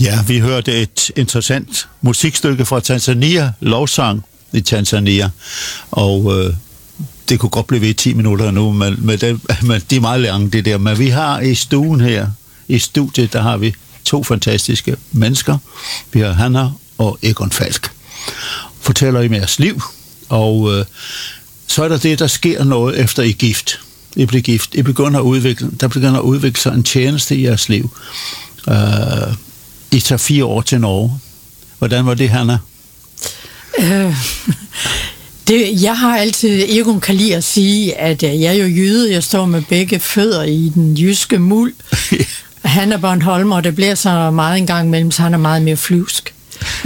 Ja, vi hørte et interessant musikstykke fra Tanzania, lovsang i Tanzania, og det kunne godt blive ved 10 minutter nu, men de er meget lange, det der. Men vi har i stuen her, i studiet, der har vi 2 fantastiske mennesker. Vi har Hanna og Egon Falk. Fortæller I om jeres liv, og så er der der sker noget efter I er gift. I bliver gift. Der begynder at udvikle sig en tjeneste i jeres liv. I tager 4 år til Norge. Hvordan var det, Hanna? Jeg har altid, Egon kan lide at sige, at jeg er jo jyde, jeg står med begge fødder i den jyske muld. Han er Bornholmer, og det bliver så meget en gang imellem, så han er meget mere flyvsk.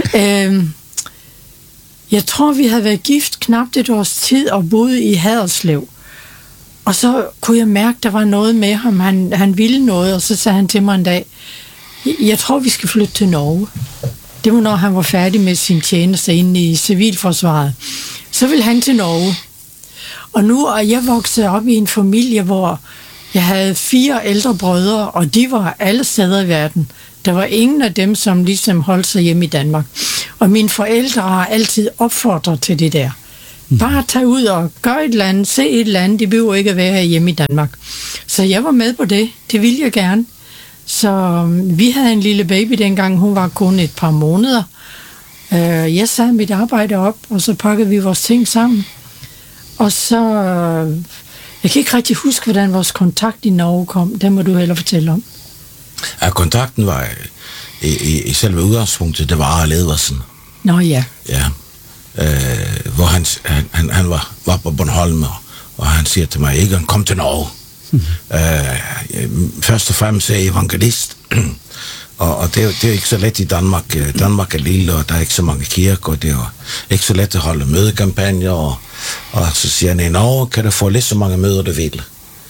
Jeg tror, vi havde været gift knap et års tid og boet i Haderslev. Og så kunne jeg mærke, der var noget med ham. Han ville noget, og så sagde han til mig en dag, jeg tror, vi skal flytte til Norge. Det var, når han var færdig med sin tjeneste inde i civilforsvaret. Så ville han til Norge. Og nu er jeg vokset op i en familie, hvor jeg havde 4 ældre brødre, og de var alle steder i verden. Der var ingen af dem, som ligesom holdt sig hjemme i Danmark. Og mine forældre har altid opfordret til det der. Bare tage ud og gøre et eller andet, se et eller andet. De behøver ikke at være her hjemme i Danmark. Så jeg var med på det. Det ville jeg gerne. Så vi havde en lille baby dengang. Hun var kun et par måneder. Jeg sad mit arbejde op, og så pakkede vi vores ting sammen. Og så... Jeg kan ikke rigtig huske, hvordan vores kontakt i Norge kom. Det må du hellere fortælle om. Ja, kontakten var i selve udgangspunktet, det var Arle Edvardsen. Nå ja. Ja. Hvor han var på Bornholm, og han siger til mig, Egon, kom til Norge. Først og fremmest er jeg evangelist, og det er ikke så let i Danmark. Danmark er lille, og der er ikke så mange kirker, og det er ikke så let at holde mødekampagner, og så siger han, i Norge kan du få lidt så mange møder, du vil.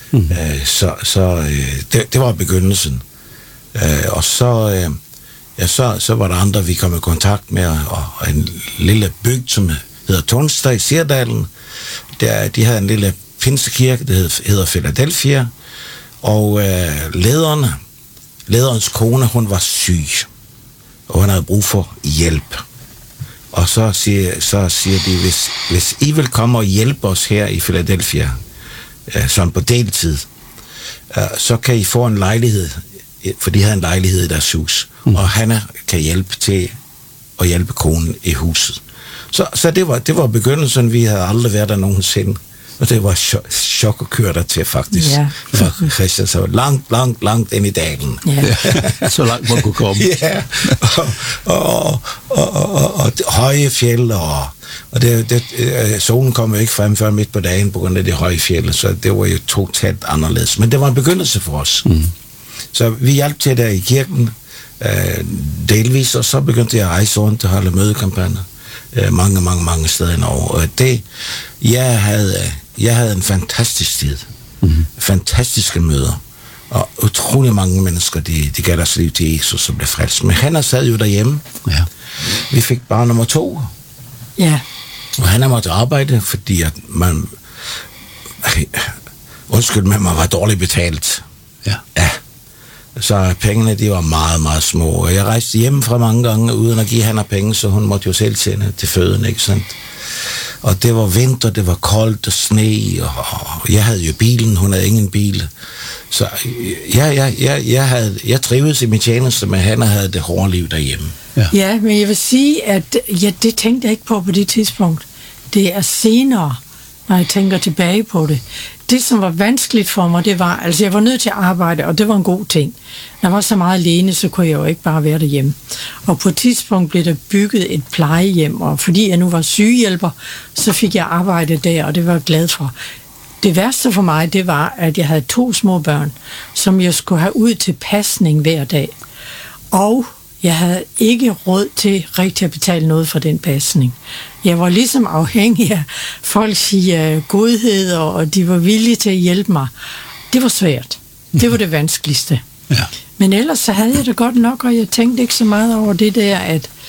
Det var begyndelsen. Og så var der andre, vi kom i kontakt med, og en lille bygd, som hedder Tonstad i Sirdalen. De havde en lille pinsekirke, der hedder Philadelphia, og lederens kone, hun var syg, og hun havde brug for hjælp. Og så siger de, hvis I vil komme og hjælpe os her i Philadelphia, sådan på deltid, så kan I få en lejlighed, for de havde en lejlighed i deres hus, og Hanna kan hjælpe til at hjælpe konen i huset. Så det var begyndelsen. Vi havde aldrig været der nogensinde, og det var chok at køre der til, faktisk. Ja. For Christian, så langt ind i dalen. Ja. Så langt man kunne komme. Ja, og høje fjeld, og solen kom jo ikke frem før midt på dagen på grund af det høje fjeld, så det var jo totalt anderledes. Men det var en begyndelse for os. Så vi hjalp til der i kirken delvis, og så begyndte jeg at rejse rundt og holde mødekampagner mange steder i Norge. Og jeg havde en fantastisk tid. Fantastiske møder. Og utrolig mange mennesker, de gav deres liv til Jesus og blev frelst. Men han sad jo derhjemme. Ja. Vi fik barn nummer 2. Ja. Og han måtte arbejde, fordi at man... man var dårligt betalt. Ja. Så pengene, de var meget, meget små. Og jeg rejste hjemmefra mange gange, uden at give hende penge, så hun måtte jo selv sende til føden, ikke sandt? Og det var vinter, det var koldt og sne, og jeg havde jo bilen, hun havde ingen bil. Så jeg trivedes i min tjeneste, men han havde det hårde liv derhjemme. Ja, men jeg vil sige, at det tænkte jeg ikke på det tidspunkt. Det er senere, når jeg tænker tilbage på det. Det, som var vanskeligt for mig, det var, altså jeg var nødt til at arbejde, og det var en god ting. Når jeg var så meget alene, så kunne jeg jo ikke bare være derhjemme. Og på et tidspunkt blev der bygget et plejehjem, og fordi jeg nu var sygehjælper, så fik jeg arbejde der, og det var jeg glad for. Det værste for mig, det var, at jeg havde 2 små børn, som jeg skulle have ud til pasning hver dag. Og jeg havde ikke råd til rigtig at betale noget for den pasning. Jeg var ligesom afhængig af folks godhed, og de var villige til at hjælpe mig. Det var svært. Det var det vanskeligste. Ja. Men ellers så havde jeg det godt nok, og jeg tænkte ikke så meget over det der,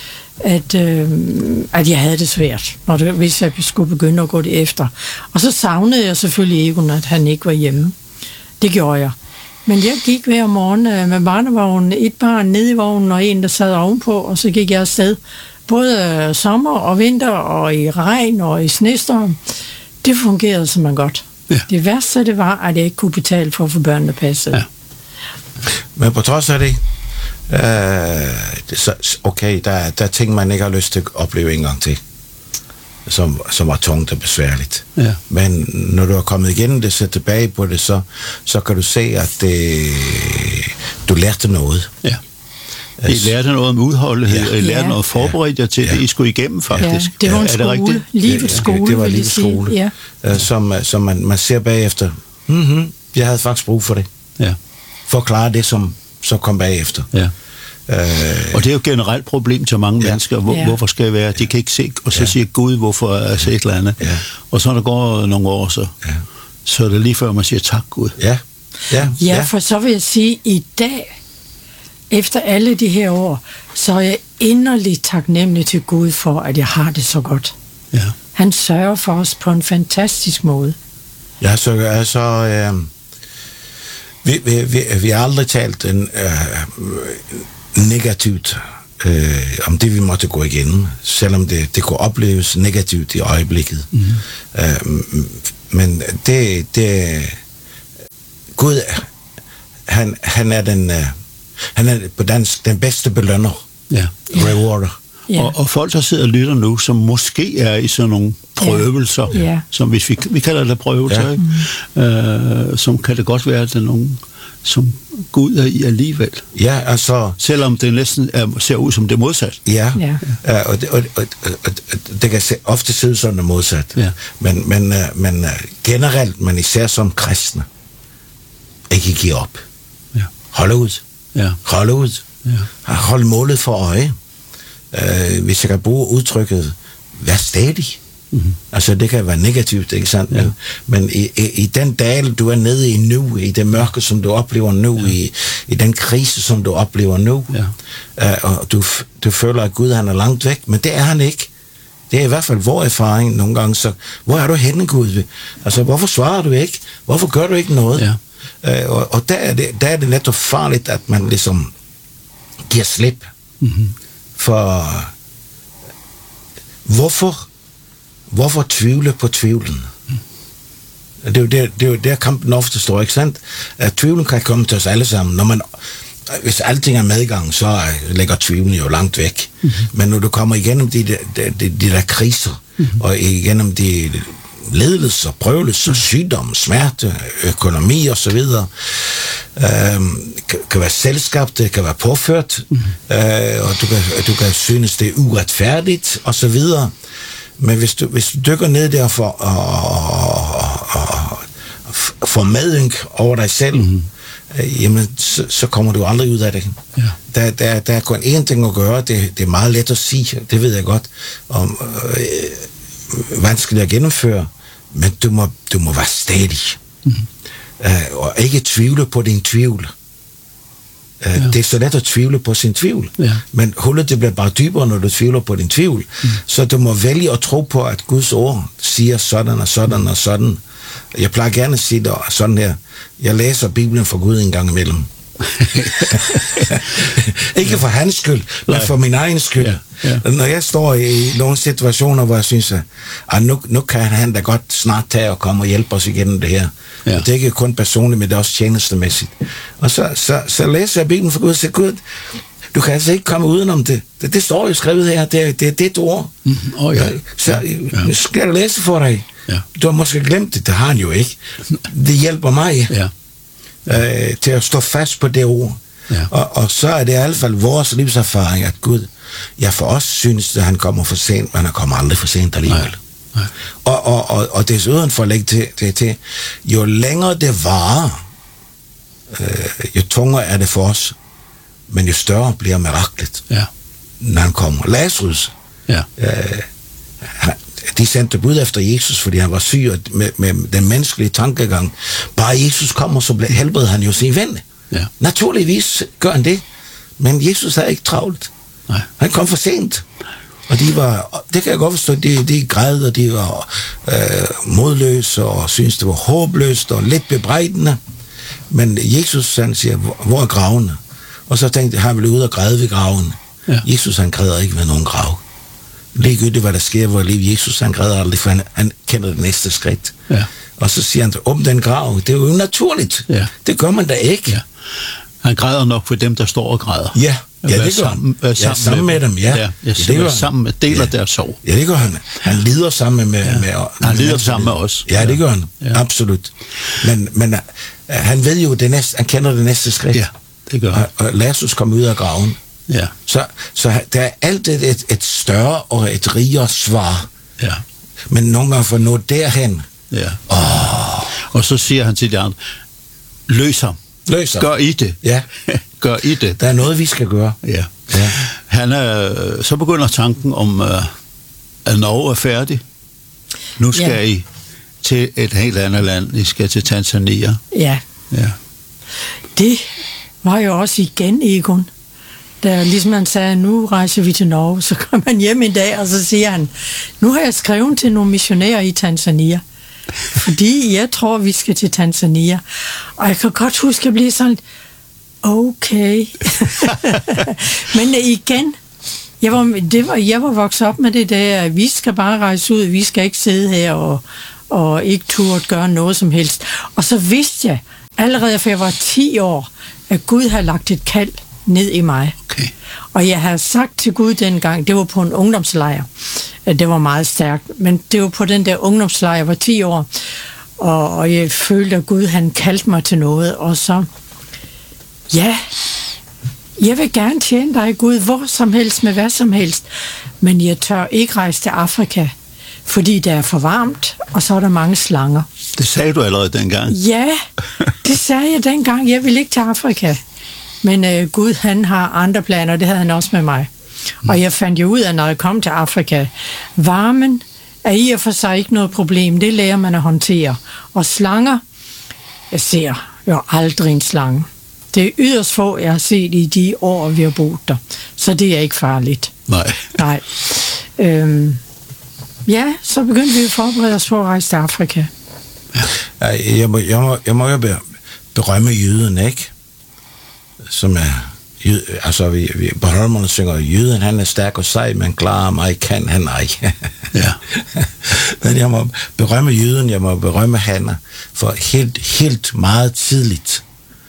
at jeg havde det svært, hvis jeg skulle begynde at gå det efter. Og så savnede jeg selvfølgelig Egon, at han ikke var hjemme. Det gjorde jeg. Men jeg gik hver morgen med barnevognen, et barn nede i vognen og en, der sad ovenpå, og så gik jeg afsted. Både sommer og vinter og i regn og i snestorm. Det fungerede simpelthen godt. Ja. Det værste det var, at jeg ikke kunne betale for at få børnene passet. Ja. Men på trods af det, okay, der er ting, man ikke har lyst til at opleve en gang til, som var tungt og besværligt. Ja. Men når du er kommet igennem det, så tilbage på det, så kan du se, at du lærte noget. Ja. I lærte noget om udholdenhed, og I lærte noget forberedt jer til det, I skulle igennem faktisk. Ja, det var en skole. Livets skole, det var livets skole, som man ser bagefter. Jeg havde faktisk brug for det. Ja. For at klare det, som så kom bagefter. Ja. Og det er jo et generelt problem til mange mennesker. Hvorfor skal jeg være? De kan ikke se, og så siger Gud, hvorfor er jeg et eller andet. Ja. Og så når der går nogle år, så er det lige før, man siger tak Gud. Ja, for så vil jeg sige, i dag, efter alle de her år, så er jeg inderligt taknemmelig til Gud for, at jeg har det så godt. Ja. Han sørger for os på en fantastisk måde. Ja, så vi har aldrig talt negativt om det, vi måtte gå igennem, selvom det kunne opleves negativt i øjeblikket. Men det Gud, han er på dansk den bedste belønner, rewarder. Ja. Og folk, der sidder og lytter nu, som måske er i sådan nogle prøvelser, som hvis vi kalder det prøvelser, ikke? Som kan det godt være, at det er nogen, som Gud er i alligevel. Ja, altså... Selvom det næsten ser ud som det modsat. Ja. Og det kan ofte se ud som det modsat. Ja. Men generelt, men især som kristne, ikke give op. Ja. Hold ud. Ja. Hold ud. Ja. Hold målet for øje. Hvis jeg kan bruge udtrykket, vær stadig. Altså det kan være negativt, ikke sandt? Ja. Men i den dal, du er nede i nu, i det mørke, som du oplever nu, i den krise, som du oplever nu, og du føler, at Gud han er langt væk, men det er han ikke. Det er i hvert fald vores erfaring nogle gange, så hvor er du henne, Gud? Altså hvorfor svarer du ikke? Hvorfor gør du ikke noget? Ja. Og der er det netop farligt, at man ligesom giver slip. For hvorfor tvivle på tvivlen? Det er jo der kampen ofte står, ikke sandt? At tvivlen kan komme til os alle sammen. Hvis alting er medgang, så ligger tvivlen jo langt væk. Men når du kommer igennem de der kriser, og igennem de ledelser, prøvelser, sygdom, smerte, økonomi og så videre, kan være selskab, det kan være påført, og du kan synes, det er uretfærdigt og så videre. Men hvis du dykker ned der for medynk over dig selv, jamen så kommer du aldrig ud af det. Ja. Der er kun én ting at gøre, det er meget let at sige, det ved jeg godt, om vanskeligt at gennemføre, men du må være stadig. Og ikke tvivle på din tvivl. Det er så let at tvivle på sin tvivl, men hullet det bliver bare dybere, når du tvivler på din tvivl. Så du må vælge at tro på, at Guds ord siger sådan og sådan og sådan. Jeg plejer gerne at sige det sådan her. Jeg læser Bibelen for Gud en gang imellem. Ikke for hans skyld, men for min egen skyld. Når jeg står i nogle situationer, hvor jeg synes, at nu kan han da godt snart tage og komme og hjælpe os igennem det her. Og det er ikke kun personligt, men det er også tjenestemæssigt. Og så læser jeg Bibelen for Gud og siger, Gud, du kan altså ikke komme udenom det. Det står jo skrevet her, det er dit ord. Så skal jeg læse for dig. Du har måske glemt det har han jo ikke. Det hjælper mig til at stå fast på det ord. Og så er det i hvert fald vores livserfaring, at Gud, for os synes, at han kommer for sent, men han kommer aldrig for sent alligevel. Nej. Og desuden for at lægge til, jo længere det varer, jo tungere er det for os, men jo større bliver miraklet, når han kommer. Lazarus, de sendte bud efter Jesus, fordi han var syg, og med den menneskelige tankegang. Bare Jesus kommer, så helbreder han jo sin ven. Naturligvis gør han det, men Jesus er ikke travlt. Nej. Han kom for sent. Og det kan jeg godt forstå, de græd, og de var modløse, og syntes det var håbløst, og lidt bebrejdende. Men Jesus, han siger, hvor er gravene? Og så tænkte jeg, han ville ud og græde ved graven. Ja. Jesus, han græder ikke ved nogen grav. Ligegyldigt, hvad der sker i vores liv. Jesus, han græder aldrig, for han kender det næste skridt. Ja. Og så siger han, åbn den grav. Det er jo naturligt. Ja. Det gør man da ikke. Ja. Han græder nok for dem, der står og græder. Ja, det gør han. Sammen med dem, ja. Det gør sammen med, deler deres sorg. Ja, det gør han. Han lider sammen med han lider sammen med os. Ja, det gør han. Ja. Absolut. Men han ved jo det næste, han kender det næste skridt. Ja, det gør han. Og Lazarus kom ud af graven. Ja. Så der er altid et større og et rigere svar. Ja. Men nogle gange for at nå derhen. Ja. Og så siger han til de andre, løs ham. Gør I det. Ja. Gør I det. Der er noget, vi skal gøre. Ja. Så begynder tanken om, at Norge er færdig. Nu skal I til et helt andet land. I skal til Tanzania. Ja. Det var jo også igen Egon. Da ligesom han sagde, nu rejser vi til Norge, så kommer han hjem en dag, og så siger han, nu har jeg skrevet til nogle missionærer i Tanzania, fordi jeg tror, vi skal til Tanzania. Og jeg kan godt huske, at jeg blev sådan, okay. Men igen, jeg var vokset op med det der, at vi skal bare rejse ud, vi skal ikke sidde her og ikke turde gøre noget som helst. Og så vidste jeg, allerede for jeg var 10 år, at Gud havde lagt et kald ned i mig. Okay. Og jeg havde sagt til Gud dengang, det var på en ungdomslejr, det var meget stærkt, men det var på den der ungdomslejr, jeg var 10 år, og jeg følte, at Gud han kaldte mig til noget, og så, jeg vil gerne tjene dig, Gud, hvor som helst, med hvad som helst, men jeg tør ikke rejse til Afrika, fordi det er for varmt, og så er der mange slanger. Det sagde du allerede dengang. Ja, det sagde jeg dengang, jeg vil ikke til Afrika. Men Gud, han har andre planer, det havde han også med mig. Og jeg fandt jo ud af, når jeg kom til Afrika, varmen er i og for sig ikke noget problem, det lærer man at håndtere. Og slanger, jeg ser jo aldrig en slange. Det er yderst få, jeg har set i de år, vi har boet der. Så det er ikke farligt. Nej. Så begyndte vi at forberede os for at rejse til Afrika. Jeg må jo berømme jøden, ikke? Som er, altså vi Bornholmerne synger, jøden han er stærk og sej, men klarer mig kan han ej. Ja. Men jeg må berømme jøden, jeg må berømme Hanna, for helt meget tidligt,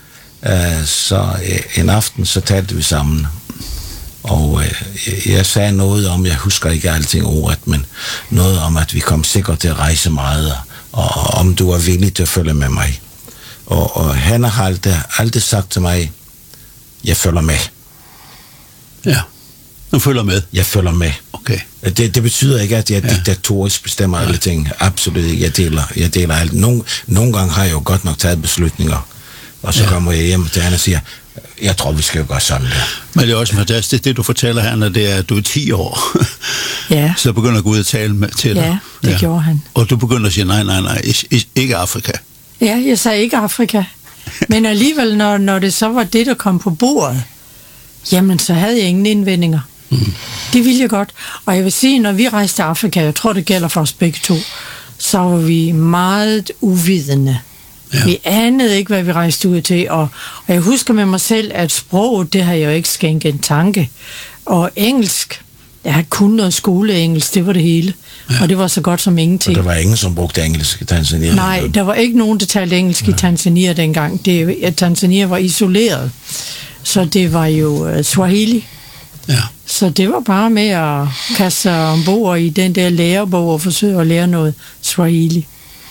så en aften, så talte vi sammen, og jeg sagde noget om, jeg husker ikke alting ordet, men noget om, at vi kom sikkert til at rejse meget, og om du er villig til at følge med mig. Og Hanna har altid sagt til mig, jeg følger med. Ja, du følger med? Jeg følger med. Okay. Det betyder ikke, at jeg diktatorisk bestemmer alle ting. Absolut ikke. Jeg deler alt. Nogle gange har jeg jo godt nok taget beslutninger, og så kommer jeg hjem til Hanna og siger, jeg tror, vi skal jo gøre sådan der. Men det er også fantastisk. Det du fortæller, Hanna, det er, at du er 10 år. Ja. Så begynder Gud at tale til dig. Ja, det gjorde han. Og du begynder at sige, nej, ikke Afrika. Ja, jeg sagde ikke Afrika. Men alligevel, når det så var det, der kom på bordet, jamen, så havde jeg ingen indvendinger. Det ville jeg godt. Og jeg vil sige, når vi rejste til Afrika, jeg tror, det gælder for os begge to, så var vi meget uvidende. Ja. Vi anede ikke, hvad vi rejste ud til, og jeg husker med mig selv, at sproget, det har jeg jo ikke skænket en tanke. Og engelsk, jeg havde kun noget skoleengelsk, det var det hele. Ja. Og det var så godt som ingenting. Og der var ingen, som brugte engelsk i Tanzania? Nej, der var ikke nogen, der talte engelsk i Tanzania dengang. Tanzania var isoleret. Så det var jo Swahili. Ja. Så det var bare med at kaste sig ombord i den der lærebog og forsøge at lære noget Swahili.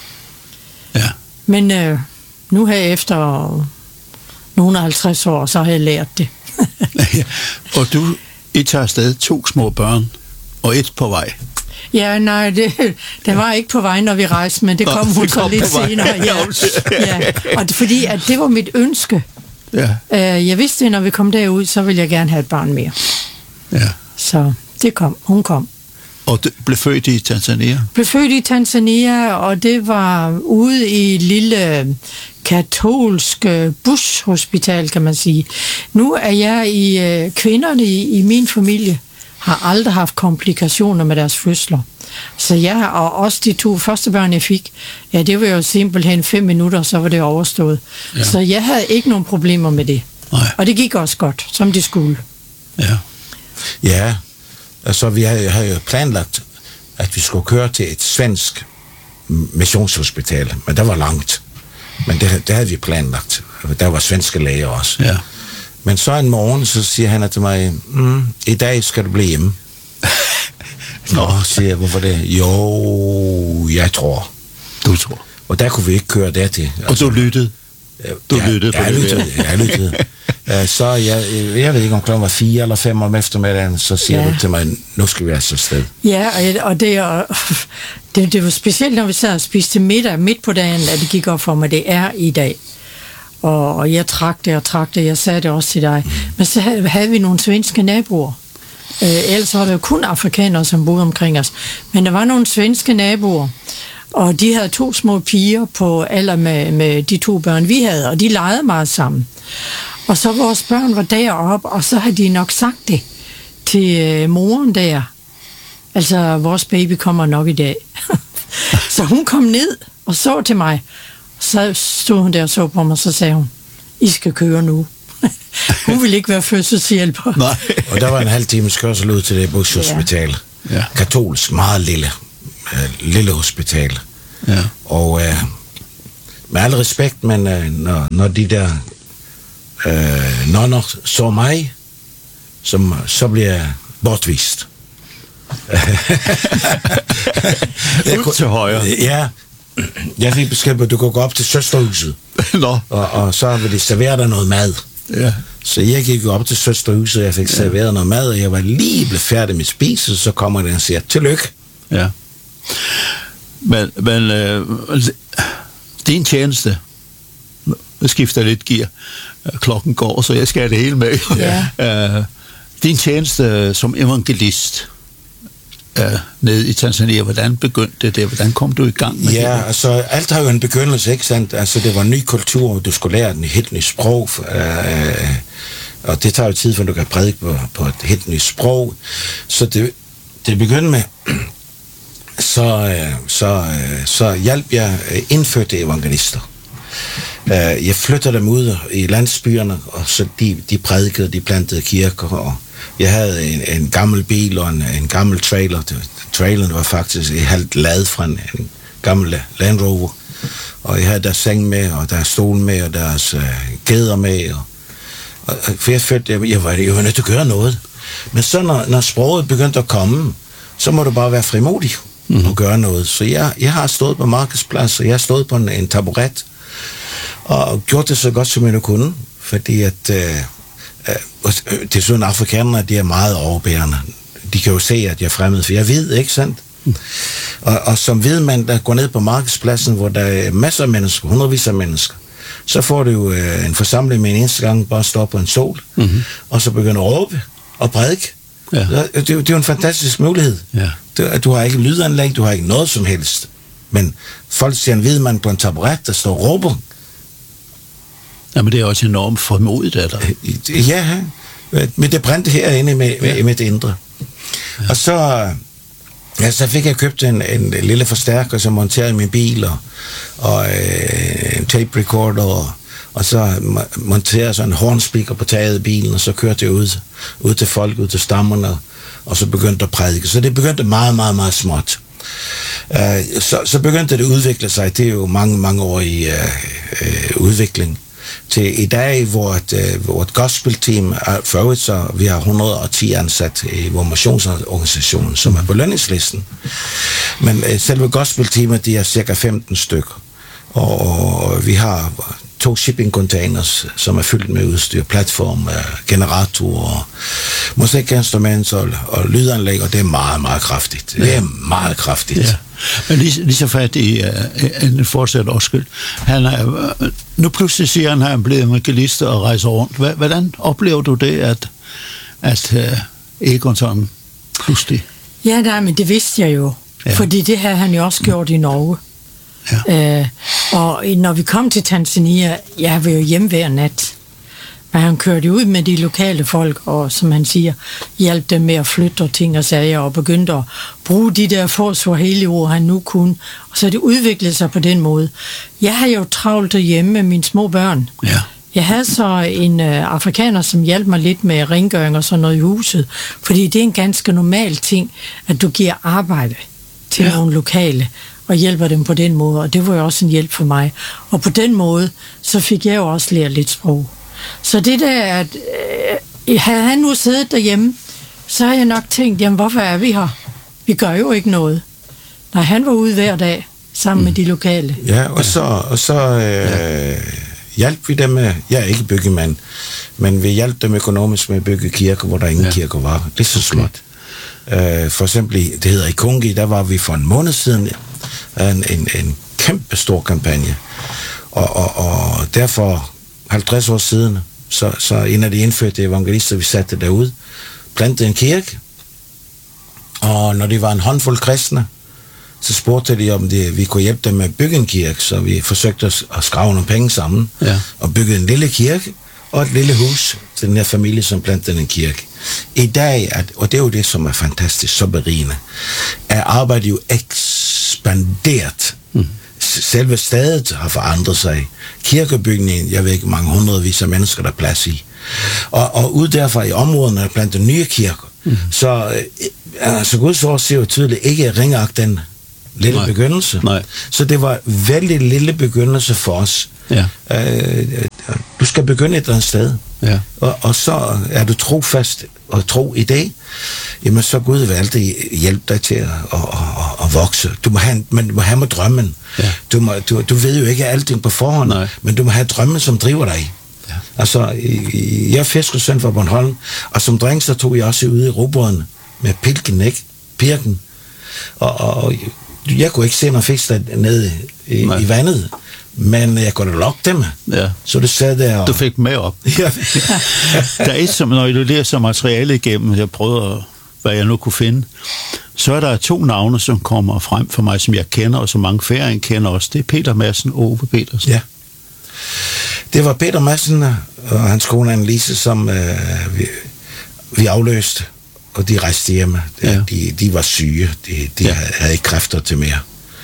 Ja. Men nu her efter nogle 50 år, så har jeg lært det. Og I tager afsted 2 små børn, og 1 på vej. Ja, nej, det var ikke på vej, når vi rejste, men det kom hun så lidt senere. Ja. Og fordi at det var mit ønske. Ja. Jeg vidste, at når vi kom derud, så ville jeg gerne have et barn mere. Ja. Så det kom. Hun kom. Og blev født i Tanzania? Blev født i Tanzania, og det var ude i et lille katolsk bush-hospital, kan man sige. Nu er jeg i kvinderne i min familie, har aldrig haft komplikationer med deres fødsler. Så jeg, og også de 2 første børn, jeg fik, ja, det var jo simpelthen 5 minutter, så var det overstået. Ja. Så jeg havde ikke nogen problemer med det. Nej. Og det gik også godt, som de skulle. Ja, altså vi har jo planlagt, at vi skulle køre til et svensk missionshospital, men det var langt. Men det havde vi planlagt. Der var svenske læger også. Ja. Men så en morgen, så siger han til mig, i dag skal du blive hjemme. Nå, siger jeg, hvorfor det? Jo, jeg tror. Du tror. Og der kunne vi ikke køre dertil. Og du lyttede? Jeg lyttede. Så jeg ved ikke, om klokken var 4 eller 5 om eftermiddagen, så siger du til mig, nu skal vi altså sted. Ja, og det var specielt, når vi sad og spiste middag midt på dagen, at det gik op for mig, det er i dag. Og jeg trak det, jeg sagde det også til dig. Men så havde vi nogle svenske naboer. Ellers var det jo kun afrikanere, som boede omkring os. Men der var nogle svenske naboer, og de havde 2 små piger på alder med de 2 børn, vi havde, og de legede meget sammen. Og så vores børn var deroppe, og så havde de nok sagt det til moren der. Altså, vores baby kommer nok i dag. Så hun kom ned og så til mig. Så stod hun der og så på mig, og så sagde hun, I skal køre nu. Hun ville ikke være fødselshjælper. Nej. Og der var en halv times kørsel ud til det bushospital. Ja. Katolsk, meget lille hospital. Ja. Og med al respekt, men når de der nonner så mig, så bliver jeg bortvist. Ud til højre. Ja. Jeg fik besked på, at du kunne gå op til søsterhuset. Nå. Og så vil de servere dig noget mad. Ja. Så jeg gik op til søsterhuset, og jeg fik serveret noget mad, og jeg var lige blevet færdig med spise, så kommer den og siger, tillykke. Ja. Men din tjeneste, jeg skifter lidt gear, klokken går, så jeg skal have det hele med. Ja. Din tjeneste som evangelist nede i Tanzania, hvordan begyndte det? Hvordan kom du i gang med det? Ja, altså alt har jo en begyndelse, ikke sandt? Altså det var en ny kultur, du skulle lære den et helt nyt sprog, og det tager jo tid, for du kan prædike på et helt nyt sprog. Så det begyndte med, så hjalp jeg indfødte evangelister. Jeg flyttede dem ud i landsbyerne, og så de prædikede, de plantede kirker, og jeg havde en gammel bil og en gammel trailer. Traileren var faktisk et halvt lad fra en gammel Land Rover, og jeg havde deres seng med, og deres stol med, og deres gæder med, og for jeg følte, jeg var nødt til at gøre noget. Men så når sproget begyndte at komme, så må du bare være frimodig og gøre noget. Så jeg har stået på markedsplads, og jeg har stået på en taburet, og gjort det så godt, som jeg kunne, fordi at det er sådan, afrikanerne, de er meget overbærende. De kan jo se, at jeg er fremmed, for jeg ved, ikke sandt? Og som ved man, der går ned på markedspladsen, hvor der er masser af mennesker, hundredvis af mennesker, så får du jo en forsamling med en eneste gang, bare stå på en sol, og så begynder at råbe og prædike. Ja. Det er jo en fantastisk mulighed. Ja. Du har ikke lydanlæg, du har ikke noget som helst. Men folk ser en hvid mand på en taburet, der står og råber. Jamen det er også enormt formodigt, er der. Ja, men det brændte herinde med det indre. Ja. Og så fik jeg købt en lille forstærker, som monterede i min bil, og en tape recorder, og så monterede så en hornspeaker på taget af bilen, og så kørte jeg ud til folk, ud til stammerne, og så begyndte at prædike. Så det begyndte meget, meget, meget småt. Så begyndte det at udvikle sig. Det er jo mange, mange år i udvikling. Til i dag, hvor et gospel-team, for øvrigt så vi har 110 ansat i vores missionsorganisation, som er på lønningslisten. Men selve gospel-teamet, de er cirka 15 stykker. Og vi har 2 shipping containers, som er fyldt med udstyr, platform, generatorer, musikinstrumenter og lydanlæg, og det er meget, meget kraftigt. Det er meget kraftigt. Ja. Men lige så fat i en fortsat årskyld. Nu pludselig siger han, at han er blevet evangelist og rejser rundt. Hvordan oplever du det, at Egon sådan pludselig? Ja, nej, men det vidste jeg jo. Ja. Fordi det havde han jo også gjort i Norge. Ja. Og når vi kom til Tanzania, jeg var jo hjemme hver nat. Men han kørte ud med de lokale folk, og som han siger, hjalp dem med at flytte ting og sager, og begyndte at bruge de der få Swahili-ord, han nu kunne. Og så det udviklede sig på den måde. Jeg har jo travlt derhjemme med mine små børn. Ja. Jeg havde så en afrikaner, som hjalp mig lidt med rengøring og sådan noget i huset, fordi det er en ganske normal ting, at du giver arbejde til nogle lokale, og hjælper dem på den måde, og det var jo også en hjælp for mig. Og på den måde, så fik jeg jo også lært lidt sprog. Så det der, at havde han nu siddet derhjemme, så har jeg nok tænkt, jamen hvorfor er vi her? Vi gør jo ikke noget. Nej, han var ude hver dag, sammen med de lokale. Ja, og så hjalp vi dem med, jeg er ikke byggemand, men vi hjalp dem økonomisk med at bygge kirker, hvor der ingen kirker var. Det er så småt. For eksempel, det hedder i Kongi, der var vi for en måned siden en kæmpe stor kampagne. Og derfor 50 år siden, så en af de indfødte evangelister, vi satte derude, plantede en kirke. Og når de var en håndfuld kristne, så spurgte de, om vi kunne hjælpe dem med at bygge en kirke, så vi forsøgte at skrave nogle penge sammen, og bygge en lille kirke og et lille hus til den her familie, som plantede en kirke. I dag, og det er jo det, som er fantastisk, så berigende, er arbejdet jo ekspanderet. Selve stedet har forandret sig. Kirkebygningen, jeg ved ikke, mange hundredvis af mennesker, der er plads i. Og ud derfra i områderne er plantet nye kirker. Så Guds ord siger jo tydeligt, ikke ringagte den lille begyndelse. Nej. Så det var vældig lille begyndelse for os. Ja. Du skal begynde et eller andet sted. Ja. Og så er du trofast og tro i det, jamen så Gud vil altid hjælpe dig til at vokse. Du må have med drømmen. Ja. Du ved jo ikke alting på forhånd, men du må have drømmen, som driver dig. Ja. Altså, jeg er fiskersøn fra Bornholm, og som dreng så tog jeg også ude i robåden med pilken, ikke? Pirken. Og jeg kunne ikke se noget fisk nede i vandet, men jeg kunne da lokke dem. Ja. Så det sad der. Du fik dem med op. Ja. Der er et, som når du læser materiale igennem, jeg prøvede, hvad jeg nu kunne finde, så er der 2 navne, som kommer frem for mig, som jeg kender, og som mange færinger kender også. Det er Peter Madsen og Ove Petersen. Ja. Det var Peter Madsen og hans kone Annelise, som vi afløste, og de rejste hjemme. De var syge. De havde ikke kræfter til mere.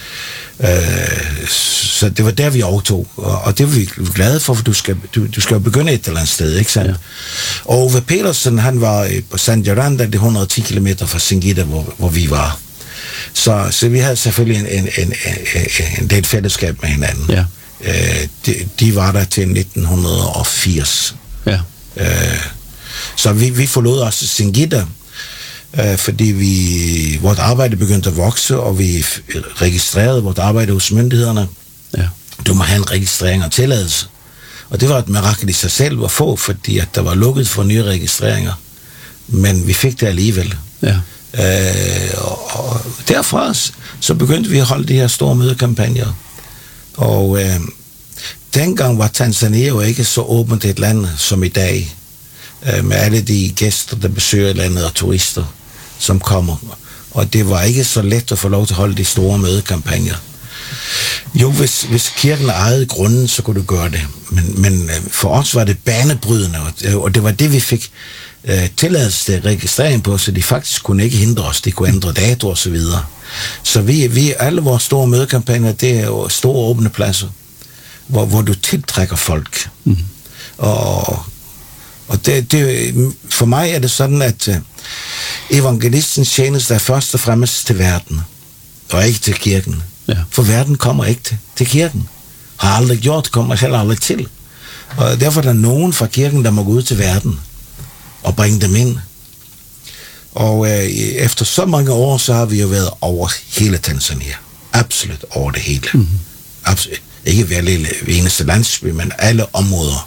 Så det var der, vi overtog. Og det var vi glade for du skal jo begynde et eller andet sted, ikke sandt? Ja. Og Ove Petersen, han var på San Joranda, det 110 kilometer fra Singida, hvor vi var. Så vi havde selvfølgelig en del fællesskab med hinanden. Ja. De var der til 1980. Ja. Så vi forlod også Singida, fordi vort arbejde begyndte at vokse, og vi registrerede vort arbejde hos myndighederne. Ja. Du må have en registrering og tilladelse. Og det var et mirakel i sig selv at få, fordi at der var lukket for nye registreringer. Men vi fik det alligevel. Ja. Og derfra så begyndte vi at holde de her store mødekampagner. Og dengang var Tanzania jo ikke så åbent et land som i dag, med alle de gæster, der besøger landet, og turister, som kommer. Og det var ikke så let at få lov til at holde de store mødekampagner. Jo, hvis kirken ejede grunden, så kunne du gøre det. Men for os var det banebrydende, og det var det, vi fik tilladelse til registrering på, så de faktisk kunne ikke hindre os. De kunne ændre dato og så videre. Så vi alle vores store mødekampagner, det er jo store åbne pladser, hvor du tiltrækker folk. Og det, for mig er det sådan, at evangelistens tjeneste er først og fremmest til verden, og ikke til kirken. Ja. For verden kommer ikke til kirken. Har aldrig gjort, kommer heller aldrig til. Og derfor er der nogen fra kirken, der må gå ud til verden og bringe dem ind. Og efter så mange år, så har vi jo været over hele Tanzania. Absolut over det hele. Absolut. Ikke hver lille eneste landsby, men alle områder.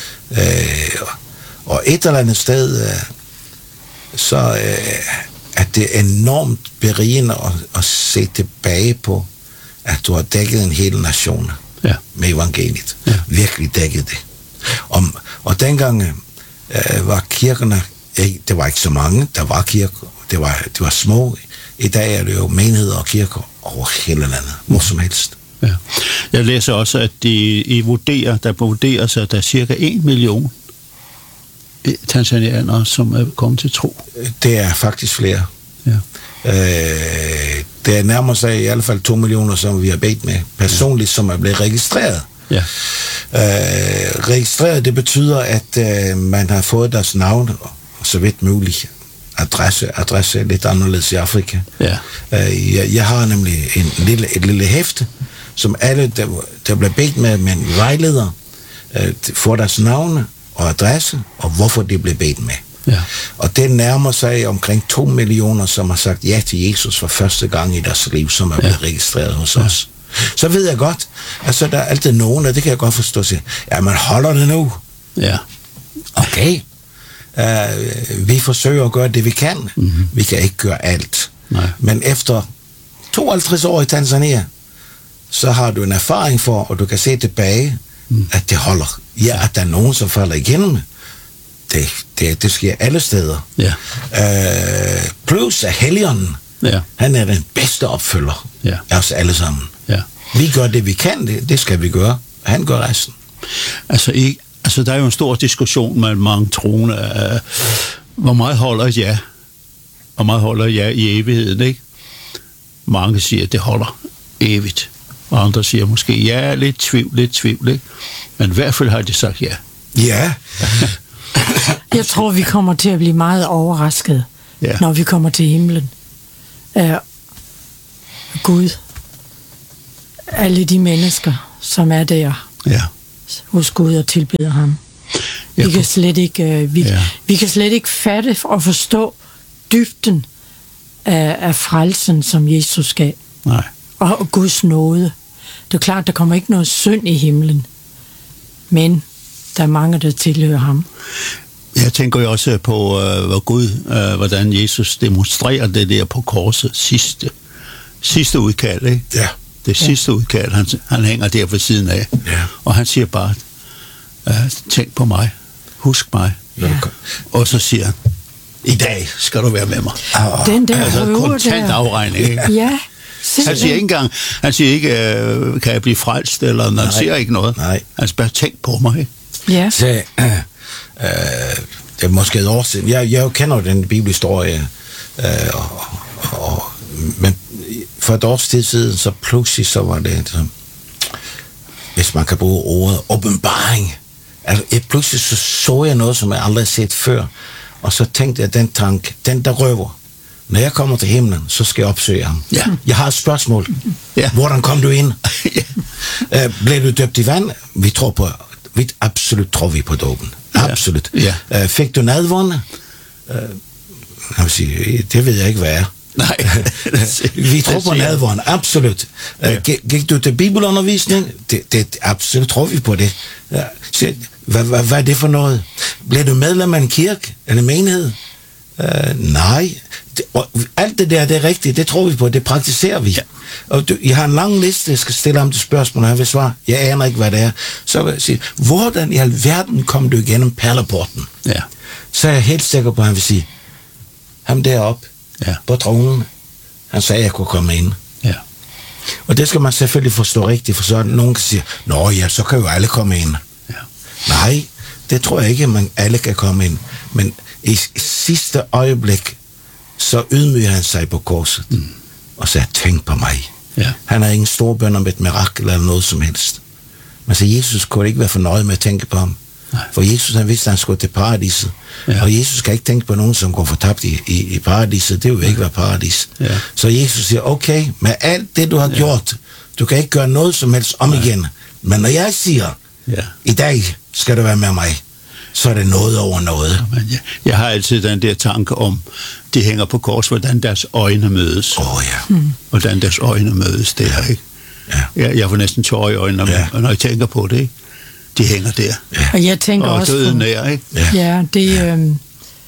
Og et eller andet sted, så er det enormt berigende at se tilbage på, at du har dækket en hel nation med evangeliet. Ja. Virkelig dækket det. Og dengang var kirkerne, det var ikke så mange, der var kirker, det var små. I dag er det jo menigheder og kirker over hele landet, hvor som helst. Ja. Jeg læser også, at der vurderes, at der er cirka 1 million tanzanianere, som er kommet til tro? Det er faktisk flere. Ja. Det nærmer sig i hvert fald 2 millioner, som vi har bedt med personligt, som er blevet registreret. Ja. Registreret, det betyder, at man har fået deres navn, så vidt muligt. Adresse er lidt anderledes i Afrika. Ja. Jeg har nemlig et lille hæfte, som alle, der bliver bedt med en vejleder, får deres navne og adresse, og hvorfor de bliver bedt med. Ja. Og det nærmer sig omkring 2 millioner, som har sagt ja til Jesus for første gang i deres liv, som er blevet registreret hos os. Så ved jeg godt, altså der er altid nogen, og det kan jeg godt forstå, siger, ja, man holder det nu. Ja. Okay. Vi forsøger at gøre det, vi kan. Mm-hmm. Vi kan ikke gøre alt. Nej. Men efter 52 år i Tanzania, så har du en erfaring for, og du kan se tilbage, at det holder. Ja, at der er nogen, som falder igennem. Det sker alle steder. Ja. Plus at Helligånden, han er den bedste opfølger af os alle sammen. Ja. Vi gør det, vi kan. Det skal vi gøre. Han gør resten. Altså, der er jo en stor diskussion med mange troende. Hvor meget holder ja? Hvor meget holder ja i evigheden, ikke? Mange siger, at det holder evigt. Og andre siger måske, ja, lidt tvivl, ikke? Men i hvert fald har de sagt ja. Ja. Jeg tror, vi kommer til at blive meget overrasket, når vi kommer til himlen. Gud, alle de mennesker, som er der hos Gud og tilbeder ham. Vi kan slet ikke fatte og forstå dybden af frelsen, som Jesus gav. Nej. Og Guds nåde. Det er klart, der kommer ikke noget synd i himlen, men der er mange, der tilhører ham. Jeg tænker jo også på, hvordan Jesus demonstrerer det der på korset sidste udkald, ikke? Ja. Det sidste udkald, han hænger der ved siden af, og han siger bare, tænk på mig, husk mig, og så siger han, i dag skal du være med mig. Den der altså kontant afregning, ikke? Ja. Han siger ikke engang, kan jeg blive frelst, eller han siger ikke noget. Nej. Han siger bare, tænk på mig, ikke? Ja. Så, det er måske et år siden. Jeg kender den bibelhistorie, men for et års tid siden, så pludselig så var det, hvis man kan bruge ordet, åbenbaring. Altså, pludselig så jeg noget, som jeg aldrig har set før, og så tænkte jeg den tanke, den der røver, når jeg kommer til himlen, så skal jeg opsøge ham. Ja. Jeg har et spørgsmål. Ja. Hvordan kom du ind? Blev du døbt i vand? Vi tror på, absolut tror vi på dåben. Absolut. Ja. Fik du nadvånd? Jeg vil sige, det ved jeg ikke, hvad er. Nej. Vi tror på nadvånd, absolut. Gik du til bibelundervisning? Det absolut tror vi på det. Hvad er det for noget? Blev du medlem af en kirke eller en menighed? Nej. Alt det der, det er rigtigt, det tror vi på, det praktiserer vi. Ja. Og jeg har en lang liste, jeg skal stille ham til spørgsmål, og han vil svare, jeg aner ikke, hvad det er. Så vil jeg sige, hvordan i alverden kom du igennem perleporten? Ja. Så er jeg helt sikker på, at han vil sige, ham deroppe på tronen, han sagde, at jeg kunne komme ind. Ja. Og det skal man selvfølgelig forstå rigtigt, for så nogen kan sige, nå ja, så kan jo alle komme ind. Ja. Nej, det tror jeg ikke, at alle kan komme ind. Men i sidste øjeblik, så ydmyger han sig på korset, og sagde, tænk på mig. Ja. Han har ingen store bøn om et mirakel eller noget som helst. Men så Jesus kunne ikke være fornøjet med at tænke på ham. Nej. For Jesus, han vidste, at han skulle til paradiset. Ja. Og Jesus kan ikke tænke på nogen, som går fortabt i paradiset. Det vil jo ikke være paradis. Ja. Så Jesus siger, okay, med alt det, du har gjort, du kan ikke gøre noget som helst om igen. Men når jeg siger, i dag skal du være med mig, så er det noget over noget. Jeg har altid den der tanke om, de hænger på kors, hvordan deres øjne mødes. Hvordan deres øjne mødes, det er ikke. Ja. Jeg får næsten tårer i øjnene, når jeg tænker på det, ikke? De hænger der. Ja. Og jeg tænker også døden er, ikke? Ja, det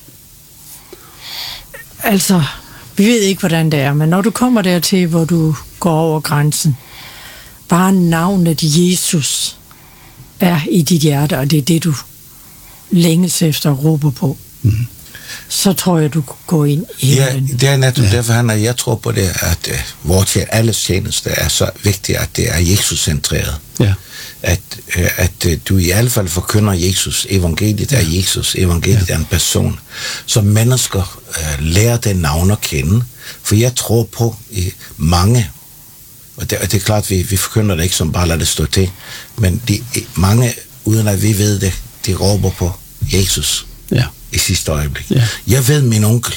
altså, vi ved ikke, hvordan det er, men når du kommer dertil, hvor du går over grænsen, bare navnet Jesus er i dit hjerte, og det er det, du længes efter og råber på, så tror jeg, du går ind i himlen. Ja, det er netop derfor, jeg tror på det, at vores alles tjeneste er så vigtigt, at det er Jesus-centreret. Ja. at du i alle fald forkynder Jesus. Evangeliet er Jesus. Evangeliet er en person. Så mennesker lærer det navn at kende. For jeg tror på mange, og det er klart, vi forkynder det ikke som bare lader det stå til, men mange, uden at vi ved det, de råber på Jesus i sidste øjeblik. Ja. Jeg ved min onkel,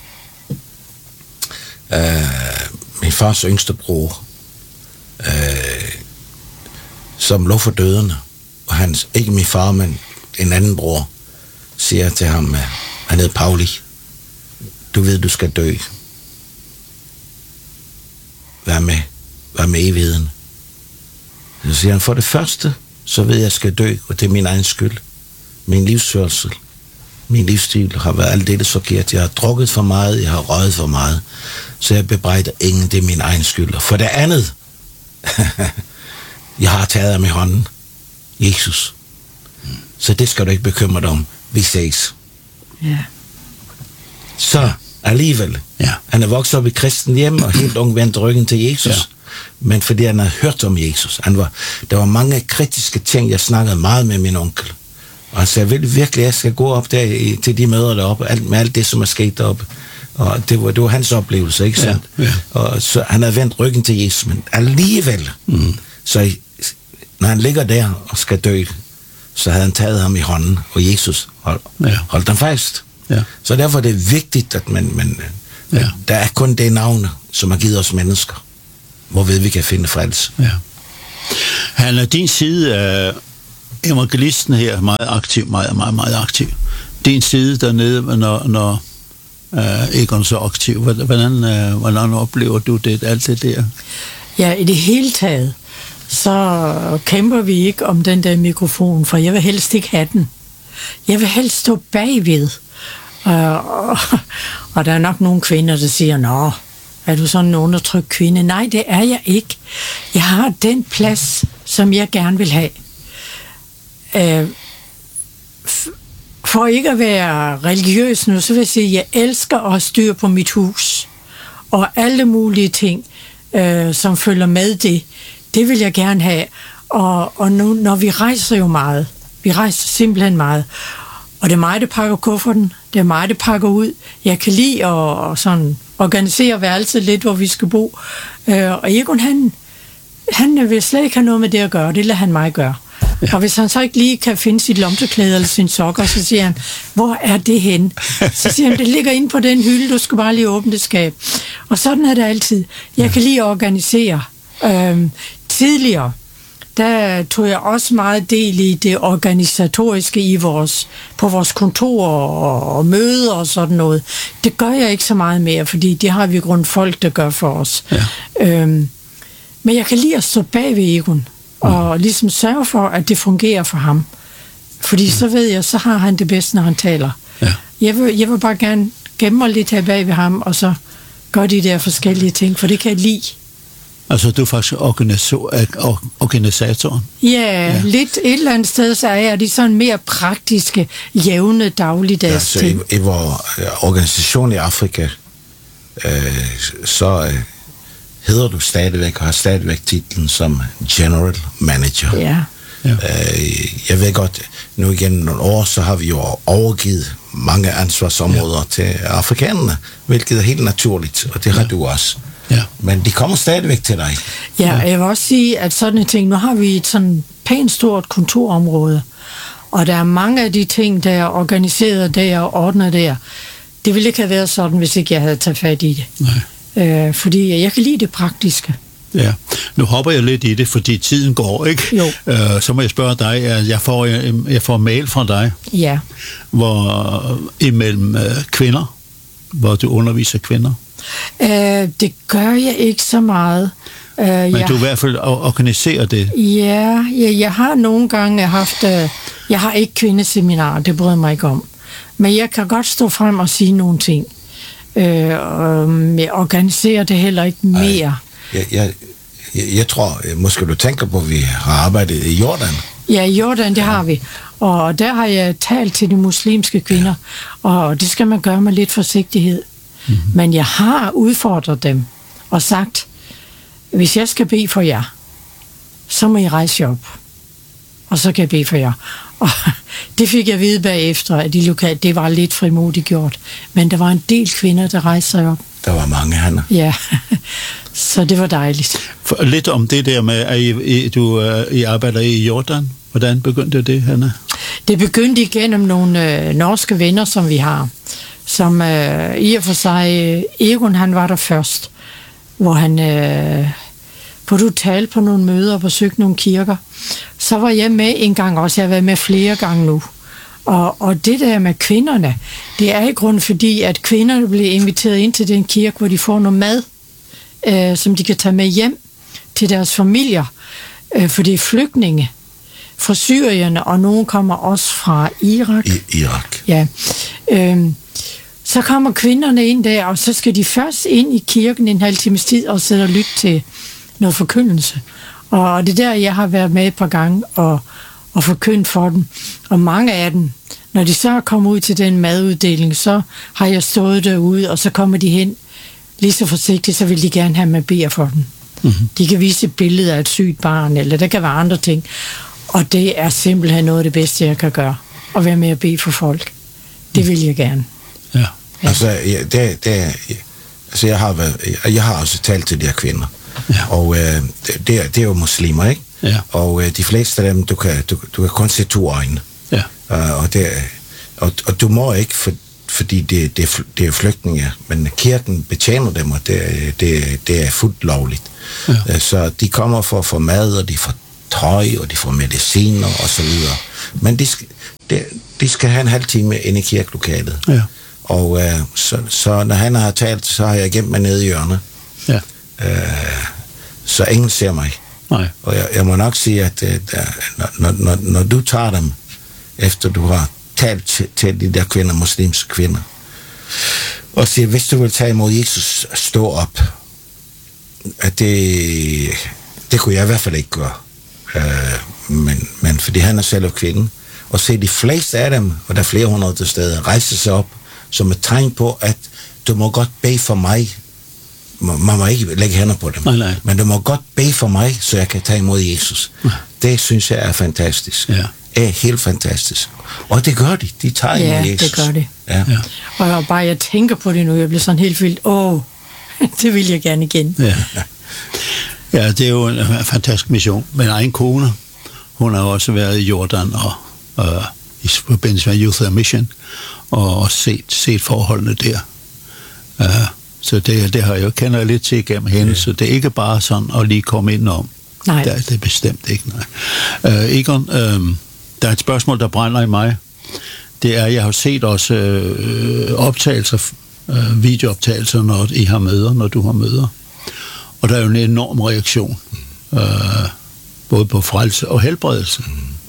min fars yngste bror, som lå for dødende, og hans, ikke min far, men en anden bror, siger til ham, han hedder Pauli, du ved, du skal dø. Vær med evigheden. Så siger han, for det første, så ved jeg skal dø, og det er min egen skyld. Min livsførsel, min livsstil har været alt det forkert. Jeg har drukket for meget, jeg har røget for meget, så jeg bebrejder ingen, det er min egen skyld. Og for det andet, jeg har taget ham i hånden, Jesus. Så det skal du ikke bekymre dig om. Vi ses. Ja. Så alligevel, han er vokset op i kristen hjem, og helt ung vendte ryggen til Jesus. Men fordi han havde hørt om Jesus. Der var mange kritiske ting, jeg snakkede meget med min onkel. Og han sagde, virkelig, jeg skal gå op der til de møder deroppe, med alt det, som er sket deroppe. Og det var hans oplevelse, ikke sandt? Ja. Og så han havde vendt ryggen til Jesus, men alligevel, så når han ligger der og skal dø, så havde han taget ham i hånden, og Jesus holdt ham fast. Ja. Så derfor er det vigtigt, at at der er kun det navn, som har givet os mennesker, hvorved vi kan finde frelse. Ja. Han er din side af evangelisten her meget aktiv, meget aktiv. Din side dernede, når Egon så aktiv. Hvordan oplever du det, alt det der? Ja, i det hele taget, så kæmper vi ikke om den der mikrofon, for jeg vil helst ikke have den. Jeg vil helst stå bagved. Og der er nok nogle kvinder, der siger, nå, er du sådan en undertrykt kvinde? Nej, det er jeg ikke. Jeg har den plads, som jeg gerne vil have. For ikke at være religiøs nu, så vil jeg sige, at jeg elsker at styre på mit hus. Og alle mulige ting, som følger med det vil jeg gerne have. Og nu, når vi rejser jo meget, vi rejser simpelthen meget, og det er mig, der pakker kufferten, det er mig, der pakker ud. Jeg kan lide at sådan organisere værelset lidt, hvor vi skal bo. Og Egon, han vil slet ikke have noget med det at gøre, det lader han mig gøre. Ja. Og hvis han så ikke lige kan finde sit lomteklæde eller sin sokker, så siger han, hvor er det henne? Så siger han, det ligger inde på den hylde, du skal bare lige åbne det skab. Og sådan er det altid. Jeg kan lige organisere. Tidligere, der tog jeg også meget del i det organisatoriske på vores kontor og møder og sådan noget. Det gør jeg ikke så meget mere, fordi det har vi grund folk, der gør for os. Ja. Men jeg kan lide at stå bag ved Egon og ligesom sørge for, at det fungerer for ham. Fordi så ved jeg, så har han det bedst, når han taler. Ja. Jeg vil bare gerne gemme mig lidt her bag ved ham, og så gøre de der forskellige ting, for det kan jeg lide. Altså, du er faktisk organisatoren? Ja, lidt et eller andet sted, så er de sådan mere praktiske, jævne, dagligdags ting. I vores organisation i Afrika, så hedder du stadigvæk, og har stadigvæk titlen som General Manager. Ja. Jeg ved godt, nu igen nogle år, så har vi jo overgivet mange ansvarsområder til afrikanerne, hvilket er helt naturligt, og det har du også. Ja. Men de kommer stadigvæk til dig. Ja, jeg vil også sige, at sådan en ting, nu har vi et sådan pænt stort kontorområde, og der er mange af de ting, der er organiseret der og ordnet der. Det ville ikke have været sådan, hvis ikke jeg havde taget fat i det. Nej. Fordi jeg kan lide det praktiske. Ja, nu hopper jeg lidt i det, fordi tiden går, ikke? Jo. Så må jeg spørge dig, jeg får mail fra dig, ja, hvor imellem kvinder, hvor du underviser kvinder. Det gør jeg ikke så meget. Men du i hvert fald organiserer det? Ja, jeg har nogle gange haft... jeg har ikke kvindeseminar, det bryder mig ikke om. Men jeg kan godt stå frem og sige nogle ting. Jeg organiserer det heller ikke mere. Jeg tror, måske du tænker på, at vi har arbejdet i Jordan. Ja, i Jordan, det har vi. Og der har jeg talt til de muslimske kvinder. Ja. Og det skal man gøre med lidt forsigtighed. Mm-hmm. Men jeg har udfordret dem og sagt, hvis jeg skal bede for jer, så må I rejse jer op. og så kan jeg bede for jer. Og det fik jeg at vide bagefter, at de lokale, det var lidt frimodigt gjort. Men der var en del kvinder, der rejste sig op. Der var mange, Hanna. Ja, så det var dejligt. Lidt om det der med, at I arbejder i Jordan. Hvordan begyndte det, Hanna? Det begyndte igennem nogle norske venner, som vi har. Som i og for sig, Egon han var der først, hvor han på du talte på nogle møder og besøgte nogle kirker. Så var jeg med en gang også, jeg har været med flere gange nu. Og det der med kvinderne, det er i grunden fordi, at kvinderne bliver inviteret ind til den kirke, hvor de får noget mad, som de kan tage med hjem til deres familier, for det er flygtninge fra Syrien, og nogen kommer også fra Irak. Irak. Ja. Så kommer kvinderne ind der, og så skal de først ind i kirken en halv times tid og sidde og lytte til noget forkyndelse. Og det der, jeg har været med et par gange og forkyndt for dem. Og mange af dem, når de så kommer ud til den maduddeling, så har jeg stået derude, og så kommer de hen lige så forsigtigt, så vil de gerne have, at man beder for dem. Mm-hmm. De kan vise et billede af et sygt barn, eller der kan være andre ting. Og det er simpelthen noget af det bedste, jeg kan gøre. At være med at bede for folk. Det vil jeg gerne. Ja. Altså, jeg har også talt til de her kvinder. Ja. Og det er jo muslimer, ikke? Ja. Og de fleste af dem, du kan kun se 2 øjne. Ja. Og du må ikke, fordi det er flygtninge, men kirken betjener dem, og det er fuldt lovligt. Ja. Så de kommer for at få mad, og de får tøj, og de får mediciner, og så videre. Men de skal have en halv time inde i kirkelokalet. Ja. Og så når han har talt, så har jeg gemt mig nede i hjørnet. Ja. Så ingen ser mig. Nej. Og jeg må nok sige, at når du tager dem, efter du har talt til de der kvinder, muslimske kvinder, og siger, hvis du vil tage imod Jesus, stå op. At det kunne jeg i hvert fald ikke gøre. Men fordi han er selv kvinde. Og se de fleste af dem, og der er flere hundrede til stede, rejse sig op, som et tegn på, at du må godt bede for mig. Man må ikke lægge hænder på dem. Nej. Men du må godt bede for mig, så jeg kan tage imod Jesus. Ja. Det synes jeg er fantastisk. Ja. Er helt fantastisk. Og det gør de. De tager imod Jesus. Ja, det gør de. Ja. Ja. Og bare jeg tænker på det nu, jeg bliver sådan helt fyldt. Det vil jeg gerne igen. Ja. Ja, det er jo en fantastisk mission. Men egen kone, hun har også været i Jordan og i forbindelse med Youth Mission, og også set forholdene der. Så det har jeg kender lidt til igennem hende, så det er ikke bare sådan at lige komme ind om. Nej. Det er bestemt ikke, nej. Egon, der er et spørgsmål, der brænder i mig. Det er, jeg har set også optagelser, videooptagelser, når I har møder, når du har møder. Og der er jo en enorm reaktion, både på frelse og helbredelse.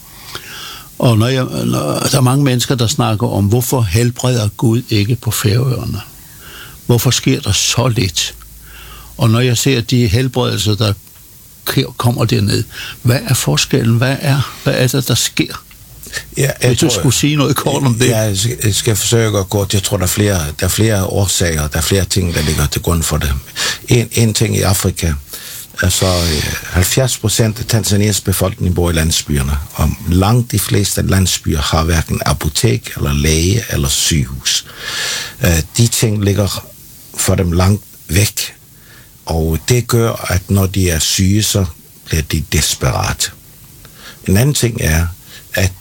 Og når der er mange mennesker, der snakker om, hvorfor helbreder Gud ikke på Færøerne? Hvorfor sker der så lidt? Og når jeg ser de helbredelser, der kommer derned, hvad er forskellen? Hvad er det, der sker? Ja, hvis du skulle sige noget kort om det. Jeg skal forsøge at gå kort. Jeg tror, der er flere årsager, der er flere ting, der ligger til grund for det. En ting i Afrika, altså 70% af Tanzanias befolkning bor i landsbyerne, og langt de fleste landsbyer har hverken apotek, eller læge, eller sygehus. De ting ligger for dem langt væk, og det gør, at når de er syge, så bliver de desperat. En anden ting er, at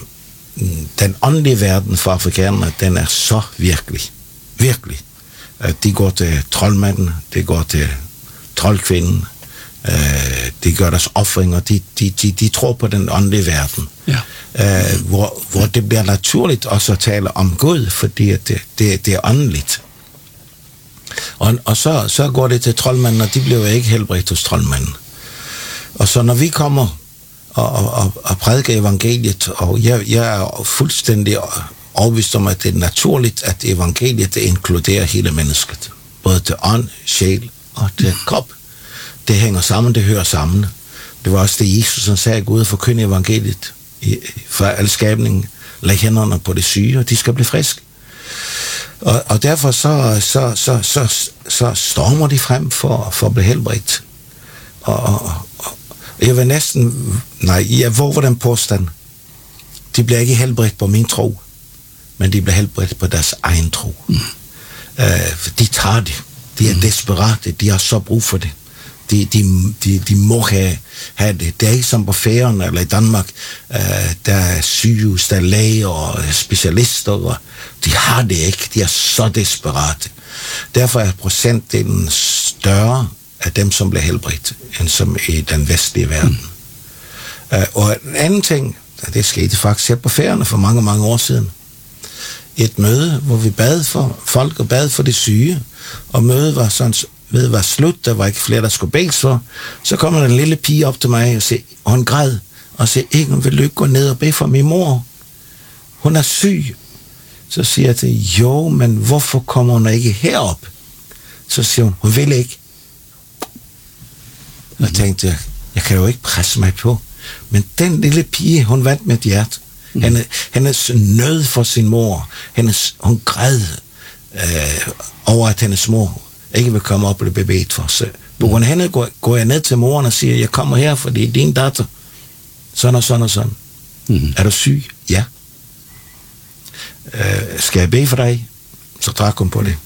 den åndelige verden for afrikanerne, den er så virkelig. De går til troldmanden, de går til troldkvinden, de gør deres offringer, de tror på den åndelige verden. Ja. Hvor det bliver naturligt også at tale om Gud, fordi det er åndeligt. Og så går det til troldmanden, og de bliver ikke helbredt hos troldmanden. Og så når vi kommer og prædike evangeliet, og jeg er fuldstændig overbevist om, at det er naturligt, at evangeliet det inkluderer hele mennesket. Både til ånd, sjæl og til krop. Det hænger sammen, det hører sammen. Det var også det, Jesus som sagde, Gud forkynde evangeliet for al skabningen. Læg hænderne på det syge, og de skal blive friske. Og derfor så stormer de frem for at blive helbredt. Jeg vil næsten... Nej, jeg våger den påstand. De bliver ikke helbredt på min tro, men de bliver helbredt på deres egen tro. De tager det. De er desperate. De har så brug for det. De må have det. Det er ikke som på Færøerne eller i Danmark. Der er sygehus, der er læger og specialister. Og de har det ikke. De er så desperate. Derfor er procentdelen større af dem, som bliver helbredt, end som i den vestlige verden. Og en anden ting, det skete faktisk her på Færøerne for mange, mange år siden. Et møde, hvor vi bad for folk og bad for de syge, og mødet var sådan, var slut, der var ikke flere, der skulle bæs for. Så kommer der en lille pige op til mig, og hun græd, og siger, Egon, vil du ikke gå ned og bede for min mor? Hun er syg. Så siger jeg til, jo, men hvorfor kommer hun ikke herop? Så siger hun vil ikke. Og jeg tænkte, jeg kan jo ikke presse mig på. Men den lille pige, hun vandt med et hjerte. Hendes nød for sin mor, hun græd over, at hendes mor ikke vil komme op og blive bedt for. Så på grund af hende går jeg ned til moren og siger, jeg kommer her, fordi det er din datter. Sådan og sådan og sådan. Er du syg? Ja. Skal jeg bede for dig? Så drak hun på det.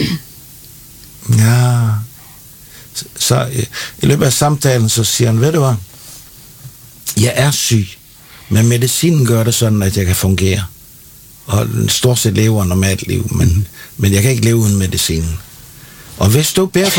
Ja. Så i løbet af samtalen, så siger han, ved du hvad? Jeg er syg, men medicinen gør det sådan, at jeg kan fungere. Og stort set lever normalt liv, men jeg kan ikke leve uden medicinen. Og hvis du beder